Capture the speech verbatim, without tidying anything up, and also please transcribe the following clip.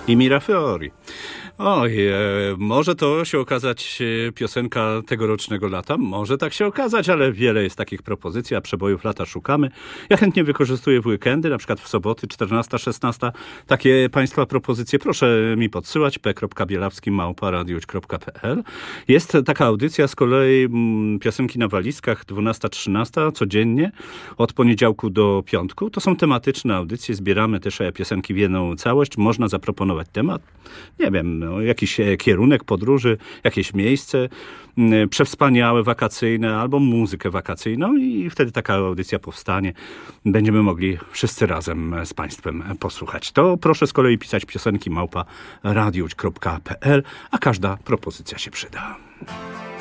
i Mirafiori. Oj, e, może to się okazać e, piosenka tegorocznego lata, może tak się okazać, ale wiele jest takich propozycji, a przebojów lata szukamy. Ja chętnie wykorzystuję w weekendy, na przykład w soboty czternasta szesnasta. Takie Państwa propozycje proszę mi podsyłać p kropka bielawski małpa radiuć kropka p l. Jest taka audycja z kolei m, piosenki na walizkach dwunasta trzynasta codziennie od poniedziałku do piątku. To są tematyczne audycje, zbieramy też piosenki w jedną całość. Można zaproponować temat, nie wiem, no, jakiś kierunek podróży, jakieś miejsce m, przewspaniałe, wakacyjne albo muzykę wakacyjną i wtedy taka audycja powstanie. Będziemy mogli wszyscy razem z Państwem posłuchać. To proszę z kolei pisać piosenki małpa radiuć kropka p l, a każda propozycja się przyda.